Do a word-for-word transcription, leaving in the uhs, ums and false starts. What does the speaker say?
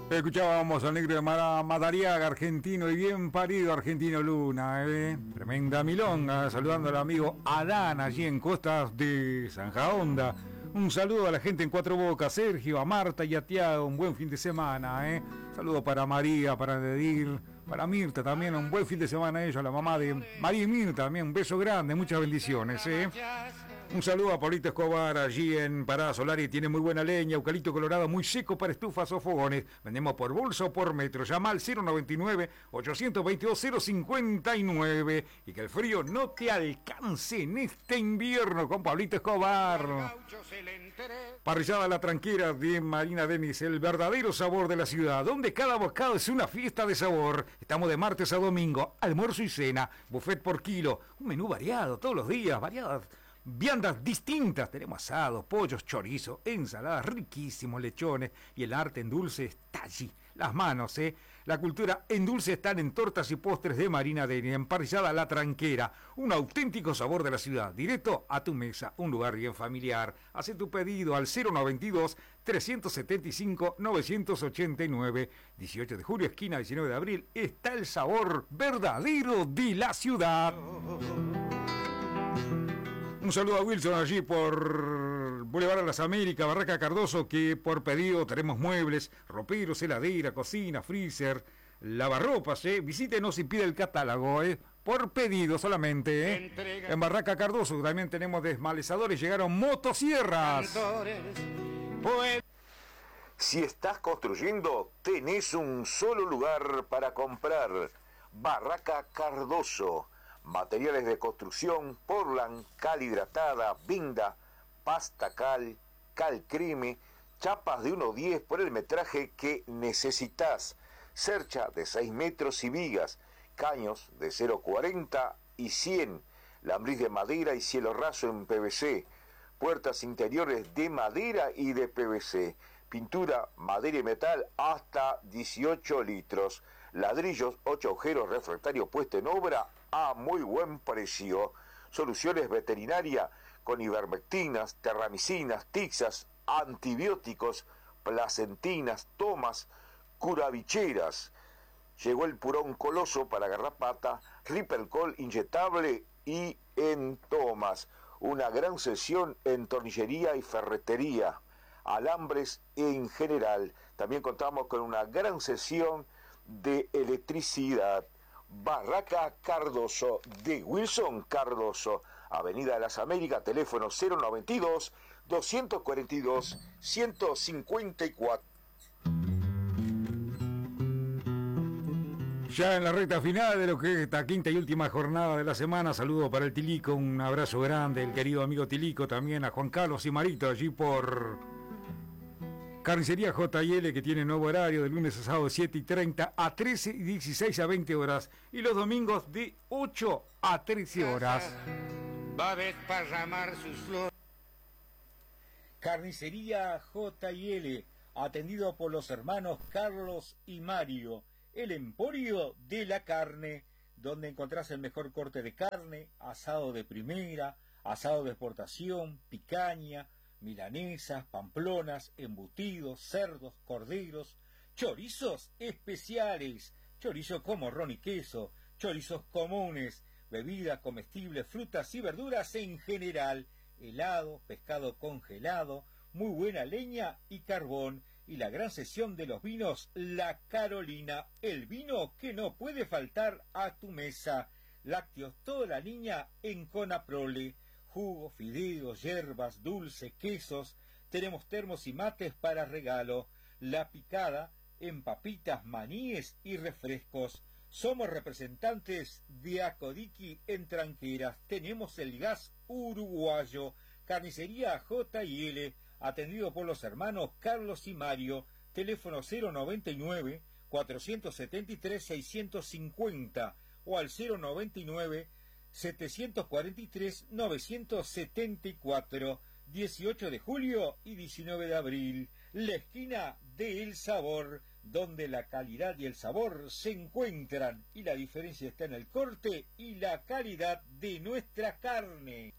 Escuchábamos al negro de Madariaga, argentino y bien parido, Argentino Luna, ¿eh? Tremenda milonga, saludando al amigo Adán allí en costas de Sanjaonda. Un saludo a la gente en Cuatro Bocas, Sergio, a Marta y a Tiago, un buen fin de semana, ¿eh? Saludo para María, para Dedil, para Mirta también, un buen fin de semana a ella, la mamá de María y Mirta también, un beso grande, muchas bendiciones, ¿eh? Un saludo a Paulito Escobar allí en Parada Solari, tiene muy buena leña, eucalipto colorado muy seco para estufas o fogones. Vendemos por bolsa o por metro. Llama al cero noventa y nueve, ochocientos veintidós, cero cincuenta y nueve y que el frío no te alcance en este invierno con Paulito Escobar. Parrillada La Tranquera de Marina Denis, el verdadero sabor de la ciudad, donde cada bocado es una fiesta de sabor. Estamos de martes a domingo, almuerzo y cena, buffet por kilo, un menú variado todos los días, variadas viandas distintas. Tenemos asados, pollos, chorizo, ensaladas, riquísimos lechones, y el arte en dulce está allí. Las manos, ¿eh? La cultura en dulce están en tortas y postres de Marina Denis, en Parrillada La Tranquera, un auténtico sabor de la ciudad, directo a tu mesa, un lugar bien familiar. Haz tu pedido al cero noventa y dos, trescientos setenta y cinco, novecientos ochenta y nueve. dieciocho de julio, esquina diecinueve de abril, está el sabor verdadero de la ciudad. Un saludo a Wilson allí por Boulevard de las Américas, Barraca Cardoso, que por pedido tenemos muebles, roperos, heladera, cocina, freezer, lavarropas, ¿eh? Visítenos y pide el catálogo, ¿eh? Por pedido solamente, ¿eh? En Barraca Cardoso también tenemos desmalezadores, llegaron motosierras. Si estás construyendo, tenés un solo lugar para comprar. Barraca Cardoso. Materiales de construcción, Portland, cal hidratada, vinda, pasta cal, cal creme, chapas de uno diez por el metraje que necesitas, cercha de seis metros y vigas, caños de cero cuarenta y cien, lambriz de madera y cielo raso en P V C, puertas interiores de madera y de P V C, pintura, madera y metal hasta dieciocho litros, ladrillos, ocho agujeros, refractario puesto en obra a muy buen precio. Soluciones veterinaria con ivermectinas, terramicinas, tixas, antibióticos, placentinas, tomas, curavicheras. Llegó el purón coloso para garrapata, Ripelcol inyectable y en tomas. Una gran sesión en tornillería y ferretería, alambres en general. También contamos con una gran sesión de electricidad. Barraca Cardoso, de Wilson Cardoso, Avenida de las Américas, teléfono cero noventa y dos, doscientos cuarenta y dos, ciento cincuenta y cuatro. Ya en la recta final de lo que es esta quinta y última jornada de la semana, saludo para el Tilico, un abrazo grande, el querido amigo Tilico, también a Juan Carlos y Marito allí por Carnicería J y L, que tiene nuevo horario de lunes a sábado de siete y treinta a trece y dieciséis a veinte horas, y los domingos de ocho a trece horas. Va a desparramar sus flores. Carnicería J y L, atendido por los hermanos Carlos y Mario, el emporio de la carne, donde encontrás el mejor corte de carne, asado de primera, asado de exportación, picaña, milanesas, pamplonas, embutidos, cerdos, corderos, chorizos especiales, chorizo con morrón y queso, chorizos comunes, bebidas comestibles, frutas y verduras en general, helado, pescado congelado, muy buena leña y carbón, y la gran sesión de los vinos La Carolina, el vino que no puede faltar a tu mesa. Lácteos toda la línea en Conaprole, jugos, fideos, hierbas, dulce, quesos. Tenemos termos y mates para regalo. La Picada en papitas, maníes y refrescos. Somos representantes de Acodiqui en Tranqueras. Tenemos el gas uruguayo. Carnicería J y L, atendido por los hermanos Carlos y Mario. Teléfono cero noventa y nueve, cuatrocientos setenta y tres, seiscientos cincuenta o al cero noventa y nueve, setecientos cuarenta y tres, novecientos setenta y cuatro. dieciocho de julio y diecinueve de abril, la esquina de El Sabor, donde la calidad y el sabor se encuentran, y la diferencia está en el corte y la calidad de nuestra carne.